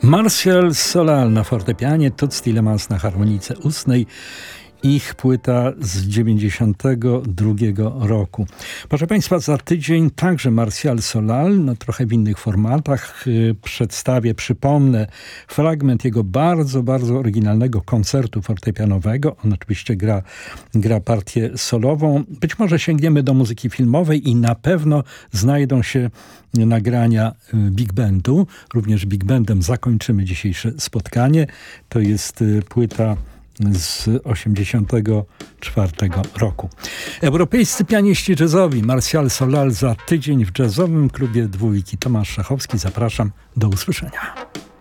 Martial Solal na fortepianie, Toots Thielemans na harmonice ustnej. Ich płyta z 92 roku. Proszę Państwa, za tydzień także Martial Solal, no trochę w innych formatach. Przypomnę fragment jego bardzo, bardzo oryginalnego koncertu fortepianowego. On oczywiście gra partię solową. Być może sięgniemy do muzyki filmowej i na pewno znajdą się nagrania Big Bandu. Również Big Bandem zakończymy dzisiejsze spotkanie. To jest płyta z 84 roku. Europejscy pianiści jazzowi Martial Solal za tydzień w jazzowym klubie Dwójki. Tomasz Szachowski, zapraszam, do usłyszenia.